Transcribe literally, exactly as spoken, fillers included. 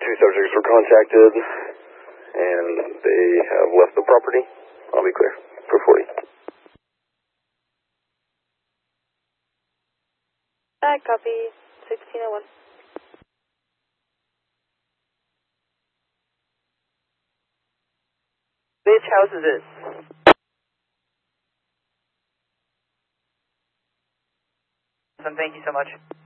Two subjects were contacted, and they have left the property. I'll be clear for forty. I copy, sixteen oh one. Which house is this? Thank you so much.